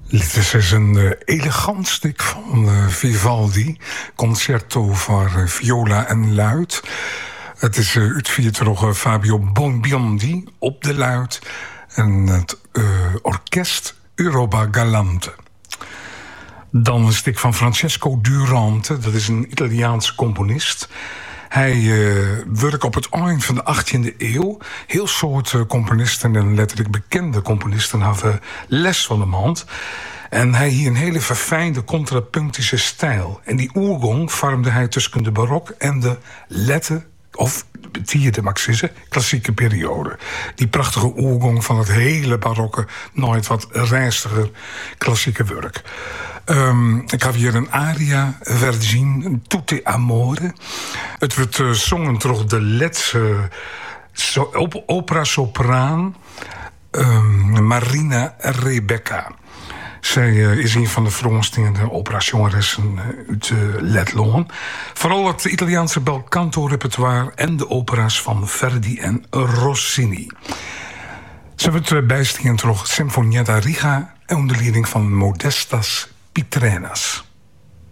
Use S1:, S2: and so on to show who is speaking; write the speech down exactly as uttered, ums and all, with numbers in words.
S1: Dit is dus een uh, elegant stuk van uh, Vivaldi. Concerto voor uh, viola en luid. Het is uh, uitgevoerd door uh, Fabio Bonbiondi op de luid. En het uh, orkest Europa Galante. Dan een stuk van Francesco Durante. Dat is een Italiaanse componist. Hij uh, werkt op het eind van de achttiende eeuw. Heel soort uh, componisten en letterlijk bekende componisten hadden les van de hand. En hij hier een hele verfijnde contrapunctische stijl. En die oergong vormde hij tussen de barok en de lette, of vierde Maxisse, klassieke periode. Die prachtige oergong van het hele barokke, nooit wat rijstiger klassieke werk. Um, ik heb hier een aria verzien, Tutte Amore. Het wordt uh, zongen door de Letse so, op, opera-sopraan um, Marina Rebecca. Zij uh, is een van de verongstingen opera-zangeressen uh, uit uh, Letland. Vooral het Italiaanse bel canto-repertoire en de opera's van Verdi en Rossini. Ze wordt uh, bijstingen door Sinfonietta Riga en onder leiding van Modestas Pitrenas.